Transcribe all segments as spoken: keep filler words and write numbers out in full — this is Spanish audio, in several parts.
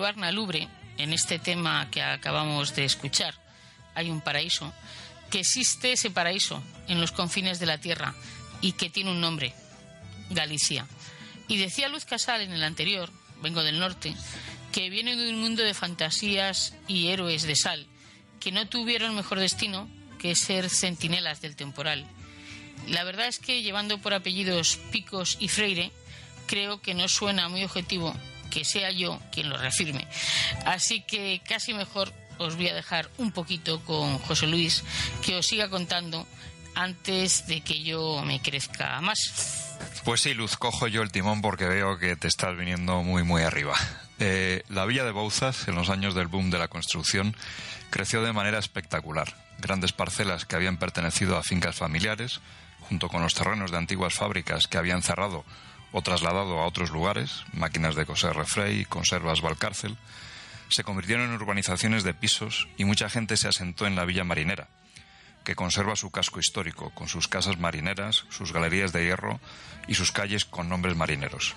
Barna Lubre, en este tema que acabamos de escuchar, hay un paraíso, que existe ese paraíso en los confines de la tierra y que tiene un nombre, Galicia. Y decía Luz Casal en el anterior, vengo del norte, que viene de un mundo de fantasías y héroes de sal, que no tuvieron mejor destino que ser centinelas del temporal. La verdad es que llevando por apellidos Picos y Freire, creo que no suena muy objetivo que sea yo quien lo reafirme. Así que casi mejor os voy a dejar un poquito con José Luis, que os siga contando antes de que yo me crezca más. Pues sí, Luz, cojo yo el timón porque veo que te estás viniendo muy muy arriba. Eh, la villa de Bouzas, en los años del boom de la construcción, creció de manera espectacular. Grandes parcelas que habían pertenecido a fincas familiares, junto con los terrenos de antiguas fábricas que habían cerrado o trasladado a otros lugares, máquinas de coser Refrey, conservas Valcárcel, se convirtieron en urbanizaciones de pisos y mucha gente se asentó en la Villa Marinera, que conserva su casco histórico, con sus casas marineras, sus galerías de hierro y sus calles con nombres marineros.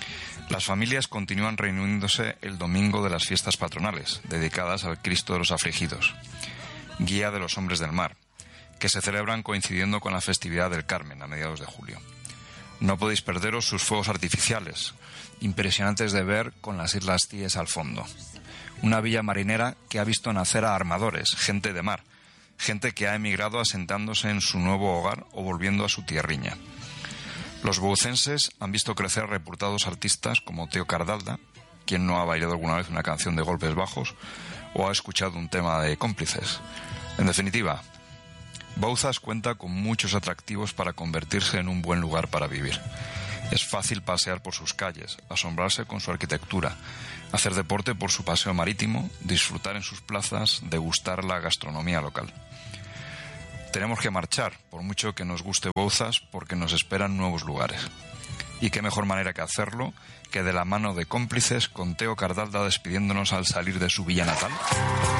Las familias continúan reuniéndose el domingo de las fiestas patronales, dedicadas al Cristo de los Afligidos, guía de los hombres del mar, que se celebran coincidiendo con la festividad del Carmen a mediados de julio. No podéis perderos sus fuegos artificiales, impresionantes de ver con las Islas Cíes al fondo. Una villa marinera que ha visto nacer a armadores, gente de mar, gente que ha emigrado asentándose en su nuevo hogar o volviendo a su tierriña. Los boucenses han visto crecer reputados artistas como Teo Cardalda, quien no ha bailado alguna vez una canción de golpes bajos o ha escuchado un tema de Cómplices. En definitiva, Bouzas cuenta con muchos atractivos para convertirse en un buen lugar para vivir. Es fácil pasear por sus calles, asombrarse con su arquitectura, hacer deporte por su paseo marítimo, disfrutar en sus plazas, degustar la gastronomía local. Tenemos que marchar, por mucho que nos guste Bouzas, porque nos esperan nuevos lugares. Y qué mejor manera que hacerlo que de la mano de Cómplices, con Teo Cardalda despidiéndonos al salir de su villa natal.